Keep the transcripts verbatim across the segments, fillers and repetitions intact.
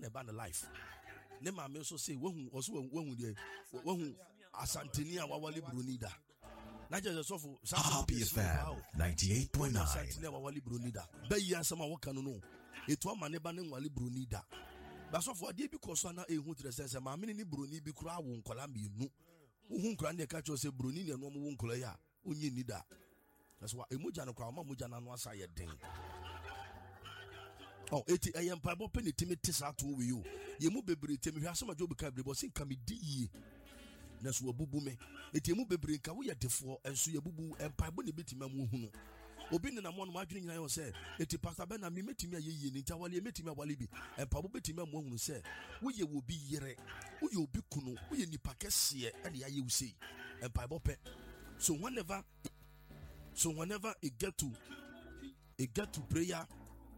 ne ba ne life ne ma me so say wahu oso wahu de wahu asanteni a wawale broni da na je so for Happy F M ninety-eight point nine asanteni a wawale broni da ba yi asama wo kan no etu ama ne ba ne nwale broni da ba so for de bi koso na ehu tre sense ma me ni broni bi kura wo nkola mienu wo nkura ne ka cho say broni ne no mo wo nkola ya onye ni da that's why emoja no kwa ma moja na no asa ye den. Oh, eti ayem pa bo penny timi tisa to we you. Ye mu bebre temi hwa asema jo beka bebre bo sin ka me di yi. Na so abubu me. Eti mu bebre nka wo ye defo enso ye bubu empa bo ne betima mu hu no. Obi ne na mo no ma adwene nyina yo se eti pastor ben na me metimi ayeyi ni nta wale metimi awale bi. Empa bo betimi mu hu no se wo ye wo bi yere. Wo ye obi kunu, wo ye nipa kese e na ya ye wo sei. Empa bo pe. So whenever so whenever it get to it get to prayer,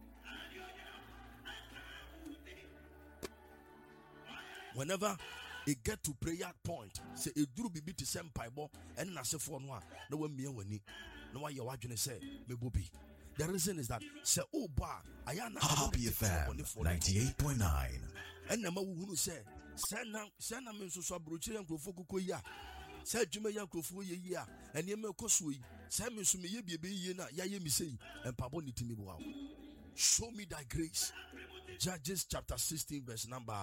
whenever it get to prayer point, say a duru bibi to send paibo and na se for no na wa mia wani na wa ye wadwene say me bobi. The reason is that say oh ba ayana Happy F M ninety-eight point nine and na ma wu hunu say say na say na me so so abrochi yankrofo kokoya say dwuma yankrofo ye yi a ene me koso yi say me so me ye biebe yi na ya ye mi sei empabo ni timi bo. Show me thy grace. Judges chapter sixteen verse number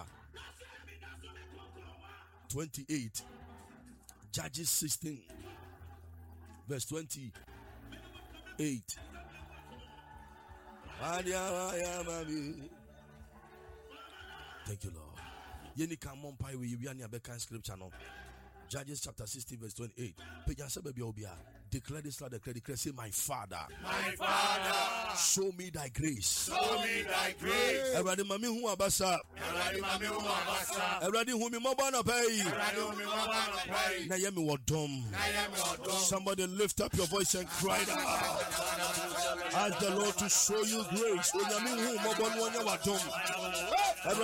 twenty-eight. Judges sixteen verse twenty-eight. Thank you, Lord. Yeni come on pie we we are bekan scripture no. Judges chapter sixteen verse twenty-eight. Declare this loud, declare, declare, say, my Father, my Father, show me thy grace. Show me thy grace. Everybody, mami hu abasa. Everybody, mami hu abasa. Everybody, hu mi moba na pay. Everybody, hu mi moba na pay. Na yemi wadom. Na yemi wadom. Somebody lift up your voice and cry out. Ask the Lord to show you grace. Onyami hu moba no nya wadom.